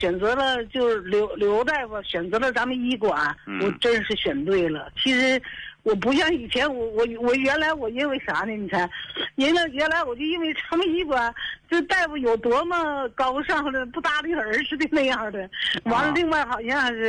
选择了就是刘大夫选择了咱们医馆，我真是选对了。其实我不像以前，我原来我因为啥呢？你看，原来我就因为咱们医馆这大夫有多么高尚的，不搭理儿似的那样的。完了，另外好像是。